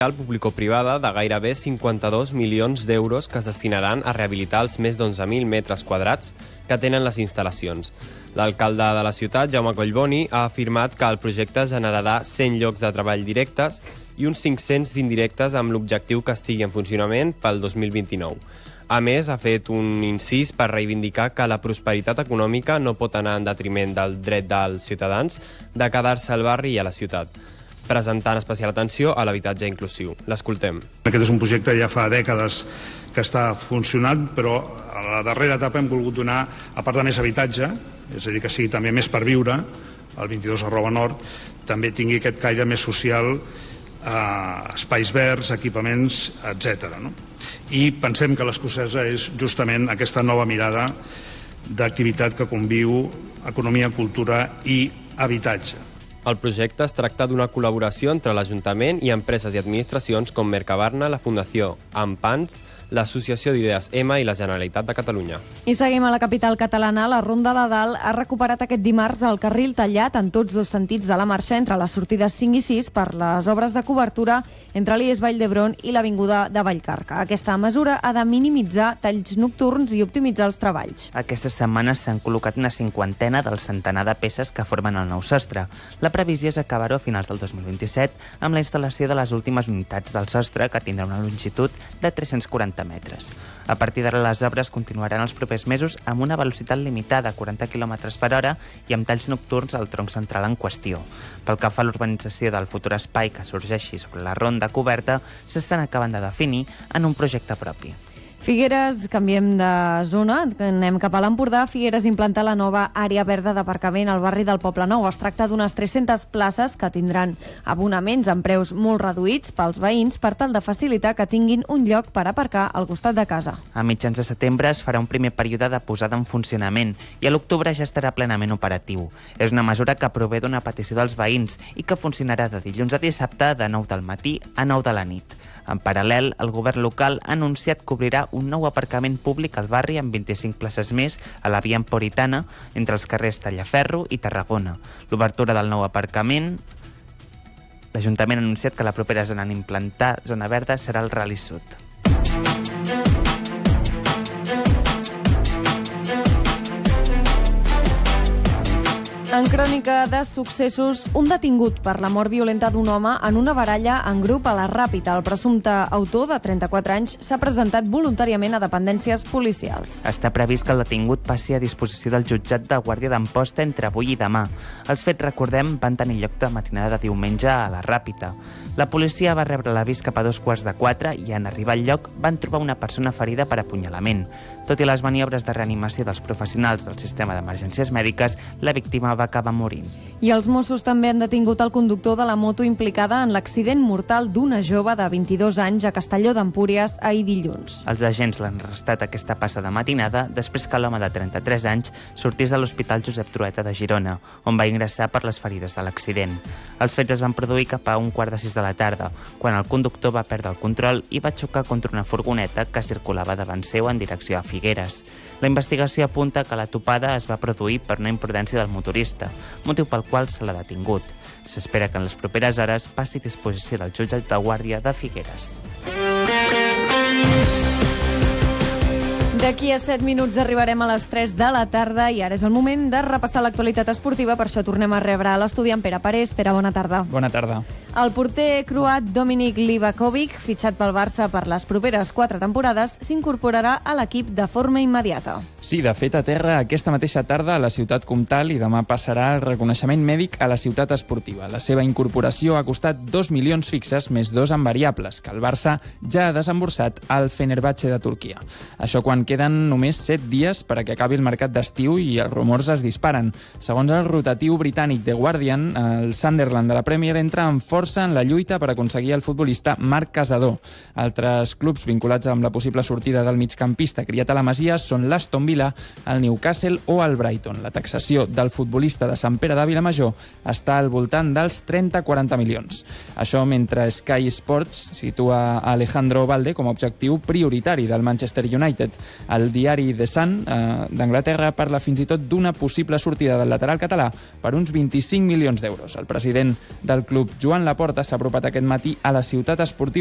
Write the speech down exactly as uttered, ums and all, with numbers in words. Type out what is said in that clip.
público-privada de gairebé cinquanta-dos milions d'euros que es destinaran a rehabilitar els més d'onze mil metres quadrats que tenen les instal·lacions. L'alcalde de la ciutat, Jaume Collboni, ha afirmat que el projecte generarà cent llocs de treball directes i uns cinc-cents d'indirectes amb l'objectiu que estigui en funcionament pel dos mil vint-i-nou. A més, ha fet un incís per reivindicar que la prosperitat econòmica no pot anar en detriment del dret dels ciutadans de quedar-se al barri i a la ciutat, presentant especial atenció a l'habitatge inclusiu. L'escoltem. Aquest és un projecte ja fa dècades que està funcionant, però a la darrera etapa hem volgut donar, a part de més habitatge, és a dir, que sigui també més per viure, el vint-i-dos arroba nord, també tingui aquest caire més social, eh, espais verds, equipaments, etcètera. No? I pensem que l'Escocesa és justament aquesta nova mirada d'activitat que conviu economia, cultura i habitatge. El projecte es tracta d'una col·laboració entre l'Ajuntament i empreses i administracions com Mercabarna, la Fundació Ampans, l'Associació d'Idees M i la Generalitat de Catalunya. I seguim a la capital catalana. La Ronda de Dalt ha recuperat aquest dimarts el carril tallat en tots dos sentits de la marxa entre les sortides cinc i sis per les obres de cobertura entre l'I E S Vall d'Hebron i l'Avinguda de Vallcarca. Aquesta mesura ha de minimitzar talls nocturns i optimitzar els treballs. Aquestes setmanes s'han col·locat una cinquantena del centenar de peces que formen el nou sostre. La previsió és acabar-ho a finals del dos mil vint-i-set amb la instal·lació de les últimes unitats del sostre, que tindrà una longitud de tres-cents quaranta metres. A partir d'ara, les obres continuaran els propers mesos amb una velocitat limitada a quaranta quilòmetres per hora i amb talls nocturns al tronc central en qüestió. Pel que fa a l'urbanització del futur espai que sorgeixi sobre la ronda coberta, s'estan acabant de definir en un projecte propi. Figueres, canviem de zona, anem cap a l'Empordà. Figueres implanta la nova àrea verda d'aparcament al barri del Poble Nou. Es tracta d'unes tres-centes places que tindran abonaments amb preus molt reduïts pels veïns per tal de facilitar que tinguin un lloc per aparcar al costat de casa. A mitjans de setembre es farà un primer període de posada en funcionament i a l'octubre ja estarà plenament operatiu. És una mesura que prové d'una petició dels veïns i que funcionarà de dilluns a dissabte de nou del matí a nou de la nit. En paral·lel, el govern local ha anunciat que obrirà un nou aparcament públic al barri amb vint-i-cinc places més a la via Emporitana entre els carrers Tallaferro i Tarragona. L'obertura del nou aparcament, l'Ajuntament ha anunciat que la propera zona en implantar zona verda serà el Ral·li Sud. En crònica de successos, un detingut per la mort violenta d'un home en una baralla en grup a la Ràpita. El presumpte autor, de trenta-quatre anys, s'ha presentat voluntàriament a dependències policials. Està previst que el detingut passi a disposició del jutjat de guàrdia d'Amposta entre avui i demà. Els fets, recordem, van tenir lloc de matinada de diumenge a la Ràpita. La policia va rebre l'avís cap a dos quarts de quatre i, en arribar al lloc, van trobar una persona ferida per apunyalament. Tot i les maniobres de reanimació dels professionals del sistema d'emergències mèdiques, la víctima va acabar morint. I els Mossos també han detingut el conductor de la moto implicada en l'accident mortal d'una jove de vint-i-dos anys a Castelló d'Empúries ahir dilluns. Els agents l'han arrestat aquesta passada matinada després que l'home de trenta-tres anys sortís de l'Hospital Josep Trueta de Girona, on va ingressar per les ferides de l'accident. Els fets es van produir cap a un quart de sis de la tarda, quan el conductor va perdre el control i va xocar contra una furgoneta que circulava davant seu en direcció a Figueres. La investigació apunta que la topada es va produir per una imprudència del motorista, motiu pel qual se l'ha detingut. S'espera que en les properes hores passi a disposició del jutjat de guàrdia de Figueres. D'aquí a set minuts arribarem a les tres de la tarda i ara és el moment de repassar l'actualitat esportiva. Per això tornem a rebre l'estudiant Pere Parés. Pere, bona tarda. Bona tarda. El porter croat Dominik Livakovic, fitxat pel Barça per les properes quatre temporades, s'incorporarà a l'equip de forma immediata. Sí, de fet, aterra aquesta mateixa tarda a la ciutat comtal i demà passarà el reconeixement mèdic a la ciutat esportiva. La seva incorporació ha costat dos milions fixes més dos en variables, que el Barça ja ha desemborsat al Fenerbahçe de Turquia. Això quan queden només set dies per a que acabi el mercat d'estiu i els rumors es disparen. Segons el rotatiu britànic The Guardian, el Sunderland de la Premier entra amb força en la lluita per aconseguir el futbolista Marc Casador. Altres clubs vinculats amb la possible sortida del migcampista criat a la Masia són l'Aston Villa, el Newcastle o el Brighton. La taxació del futbolista de Sant Pere de Vilamajor està al voltant dels trenta a quaranta milions. Això mentre Sky Sports situa Alejandro Balde com a objectiu prioritari del Manchester United. El diari The Sun eh, d'Anglaterra parla fins i tot d'una possible sortida del lateral català per uns vint-i-cinc milions d'euros. El president del club, Joan Laporta, s'ha apropat aquest matí a la ciutat esportiva